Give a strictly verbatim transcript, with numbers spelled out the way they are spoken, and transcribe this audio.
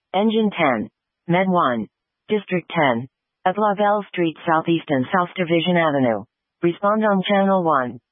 Engine ten. Med one. District ten. At Lavelle Street Southeast and South Division Avenue. Respond on Channel one.